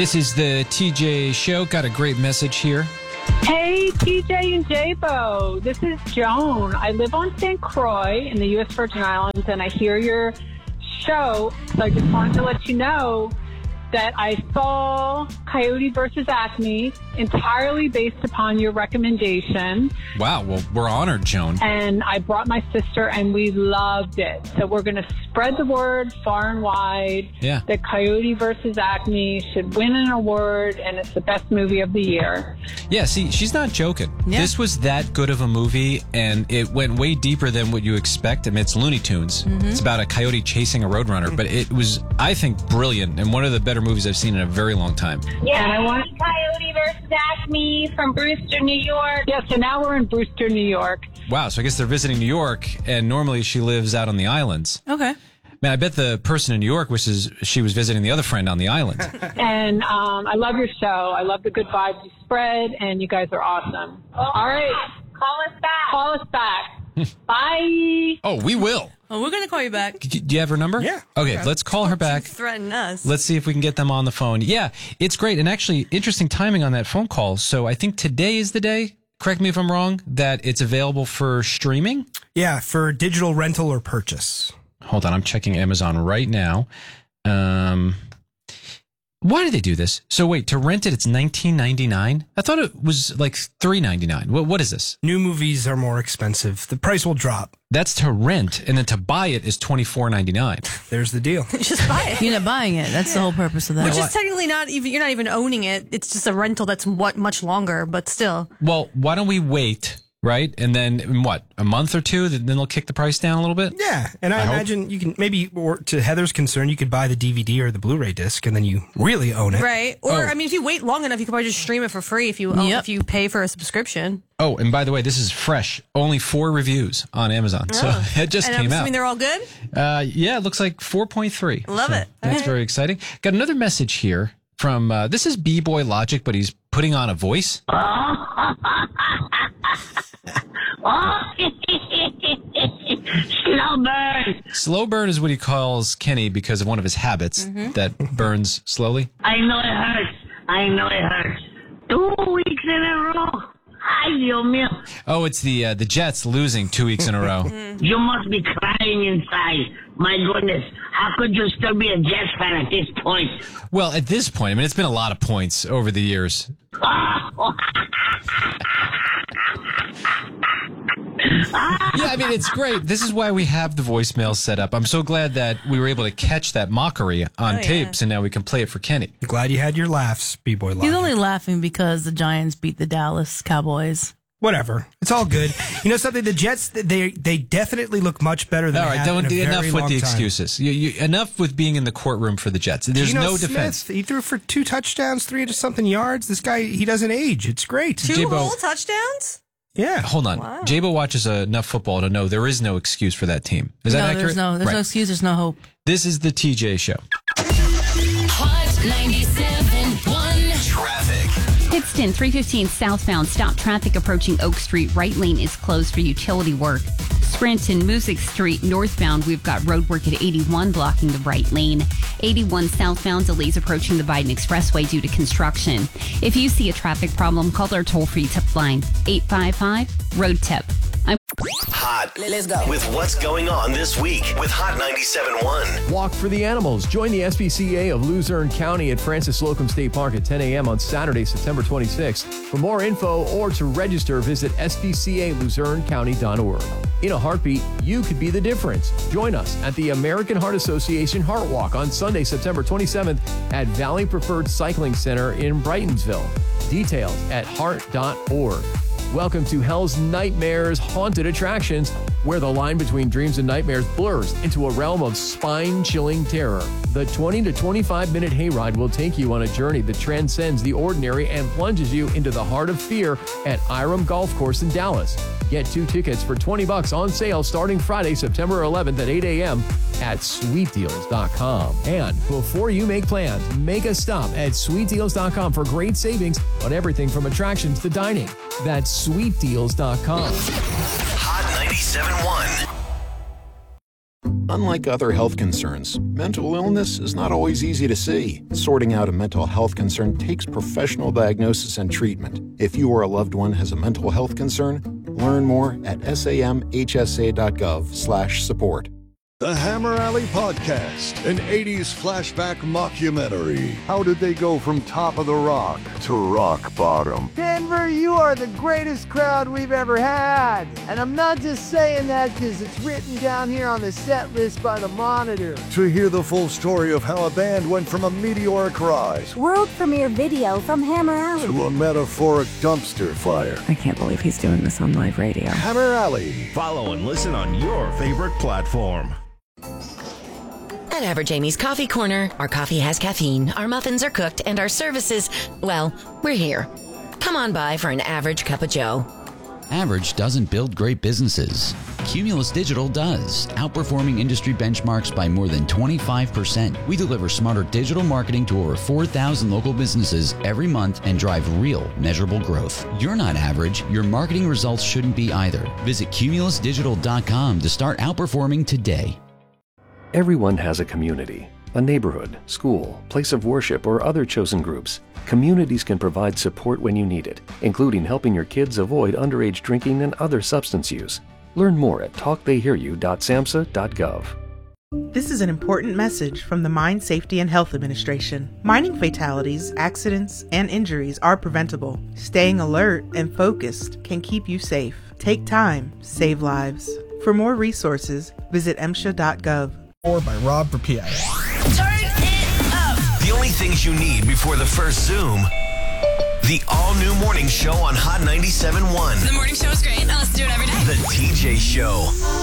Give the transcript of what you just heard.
This is the TJ Show. Got a great message here. Hey, TJ and J-Bo. This is Joan. I live on St. Croix in the U.S. Virgin Islands, and I hear your show. So I just wanted to let you know that I saw Coyote versus Acme entirely based upon your recommendation. Wow. Well, we're honored, Joan. And I brought my sister, and we loved it. So we're going to spread the word far and wide that Coyote versus Acme should win an award, and it's the best movie of the year. Yeah, see, she's not joking. Yeah. This was that good of a movie, and it went way deeper than what you expect. I mean, it's Looney Tunes. Mm-hmm. It's about a coyote chasing a roadrunner, but it was, I think, brilliant, and one of the better movies I've seen in a very long time. Yeah, and I want Coyote versus Acme from Brewster, New York. Yeah, so now we're in Brewster, New York. Wow, so I guess they're visiting New York, and normally she lives out on the islands. Okay. Man, I bet the person in New York wishes she was visiting the other friend on the island. And I love your show. I love the good vibes you spread, and you guys are awesome. All right. Call us back. Call us back. Bye. Oh, we will. Well, we're going to call you back. Do you have her number? Yeah. Okay, let's call her back. Threaten us. Let's see if we can get them on the phone. Yeah, it's great. And actually, interesting timing on that phone call. So I think today is the day, correct me if I'm wrong, that it's available for streaming? Yeah, for digital rental or purchase. Hold on, I'm checking Amazon right now. Why do they do this? So wait, to rent it, it's $19.99? I thought it was like $3.99. What is this? New movies are more expensive. The price will drop. That's to rent, and then to buy it is $24.99. There's the deal. Just buy it. You're not buying it. That's the whole purpose of that. Which is technically not even, you're not even owning it. It's just a rental that's much longer, but still. Well, why don't we wait, right? And then, in what, a month or two? Then they'll kick the price down a little bit? Yeah, and I imagine you can maybe, or to Heather's concern, you could buy the DVD or the Blu-ray disc, and then you really own it. Right. Or, I mean, if you wait long enough, you could probably just stream it for free if you if you pay for a subscription. Oh, and by the way, this is fresh. Only 4 reviews on Amazon. So it just and came I'm out. assuming they're all good? Yeah, it looks like 4.3. Love it. That's very exciting. Got another message here from, this is B-Boy Logic, but he's putting on a voice. Slow burn. Slow burn is what he calls Kenny because of one of his habits that burns slowly. I know it hurts. 2 weeks in a row. Ay, Dios mío. Oh, it's the Jets losing 2 weeks in a row. You must be crying inside. My goodness. How could you still be a Jets fan at this point? Well, at this point, I mean, it's been a lot of points over the years. Yeah, I mean, it's great. This is why we have the voicemail set up. I'm so glad that we were able to catch that mockery on tapes, and now we can play it for Kenny. I'm glad you had your laughs, B-Boy Logic. He's only laughing because the Giants beat the Dallas Cowboys. Whatever. It's all good. You know something? The Jets, they definitely look much better than All they right, have in a very enough with long the time. excuses. Enough with being in the courtroom for the Jets. There's Geno no Smith, defense. He threw for 2 touchdowns, 300-something yards. This guy, he doesn't age. It's great. 2 whole touchdowns? Yeah. Hold on. Wow. J-Bo watches enough football to know there is no excuse for that team. Is that accurate? There's no Right. excuse. There's no hope. This is the TJ Show. Hot 97.1 Traffic. Pittston, 315 southbound. Stop traffic approaching Oak Street. Right lane is closed for utility work. Scranton, Music Street northbound. We've got road work at 81 blocking the right lane. 81 southbound. Delays approaching the Biden Expressway due to construction. If you see a traffic problem, call our toll-free tip line, 855-ROAD-TIP. Hot. Let's go. With what's going on this week with Hot 97.1. Walk for the Animals. Join the SPCA of Luzerne County at Francis Slocum State Park at 10 a.m. on Saturday, September 26th. For more info or to register, visit spcaluzernecounty.org. In a heartbeat, you could be the difference. Join us at the American Heart Association Heart Walk on Sunday, September 27th at Valley Preferred Cycling Center in Brightonsville. Details at heart.org. Welcome to Hell's Nightmares Haunted Attractions, where the line between dreams and nightmares blurs into a realm of spine-chilling terror. The 20 to 25-minute hayride will take you on a journey that transcends the ordinary and plunges you into the heart of fear at Iram Golf Course in Dallas. Get 2 tickets for $20 on sale starting Friday, September 11th at 8 a.m. at sweetdeals.com. And before you make plans, make a stop at sweetdeals.com for great savings on everything from attractions to dining. That's sweetdeals.com. Hot 97.1. Unlike other health concerns, mental illness is not always easy to see. Sorting out a mental health concern takes professional diagnosis and treatment. If you or a loved one has a mental health concern, learn more at samhsa.gov/support. The Hammer Alley Podcast, an 80s flashback mockumentary. How did they go from top of the rock to rock bottom? Denver, you are the greatest crowd we've ever had. And I'm not just saying that because it's written down here on the set list by the Monitor. To hear the full story of how a band went from a meteoric rise, world premiere video from Hammer Alley, to a metaphoric dumpster fire. I can't believe he's doing this on live radio. Hammer Alley. Follow and listen on your favorite platform. At Average Amy's Coffee Corner, our coffee has caffeine, our muffins are cooked, and our services, well, we're here. Come on by for an average cup of joe. Average doesn't build great businesses. Cumulus Digital does, outperforming industry benchmarks by more than 25%. We deliver smarter digital marketing to over 4,000 local businesses every month and drive real, measurable growth. You're not average. Your marketing results shouldn't be either. Visit cumulusdigital.com to start outperforming today. Everyone has a community, a neighborhood, school, place of worship, or other chosen groups. Communities can provide support when you need it, including helping your kids avoid underage drinking and other substance use. Learn more at talktheyhearyou.samhsa.gov. This is an important message from the Mine Safety and Health Administration. Mining fatalities, accidents, and injuries are preventable. Staying alert and focused can keep you safe. Take time, save lives. For more resources, visit MSHA.gov. Or by Rob for PI. Turn it up! The only things you need before the first Zoom. The all-new morning show on Hot 97.1. The morning show is great. I listen to it every day. The TJ Show.